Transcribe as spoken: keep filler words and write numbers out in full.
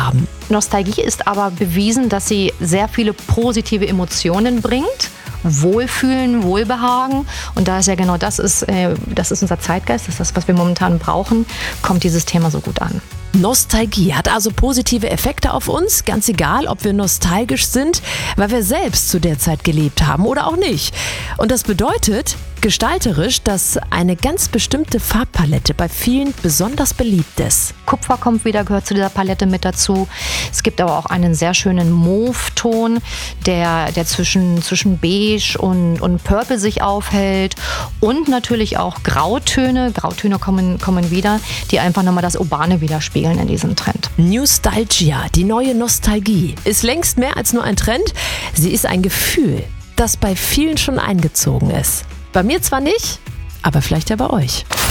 haben. Nostalgie ist aber bewiesen, dass sie sehr viele positive Emotionen bringt. Wohlfühlen, Wohlbehagen. Und da ist ja genau das ist, äh, das ist unser Zeitgeist, das ist das, was wir momentan brauchen, kommt dieses Thema so gut an. Nostalgie hat also positive Effekte auf uns, ganz egal, ob wir nostalgisch sind, weil wir selbst zu der Zeit gelebt haben oder auch nicht. Und das bedeutet gestalterisch, dass eine ganz bestimmte Farbpalette bei vielen besonders beliebt ist. Kupfer kommt wieder, gehört zu dieser Palette mit dazu. Es gibt aber auch einen sehr schönen Mauve-Ton, der, der zwischen, zwischen Beige und, und Purple sich aufhält. Und natürlich auch Grautöne. Grautöne kommen, kommen wieder, die einfach nochmal das Urbane widerspiegeln in diesem Trend. Nostalgia, die neue Nostalgie, ist längst mehr als nur ein Trend. Sie ist ein Gefühl, das bei vielen schon eingezogen ist. Bei mir zwar nicht, aber vielleicht ja bei euch.